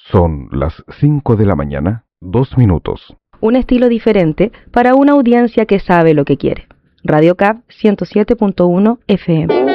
Son las 5 de la mañana, 2 minutos. Un estilo diferente para una audiencia que sabe lo que quiere. Radio CAP 107.1 FM.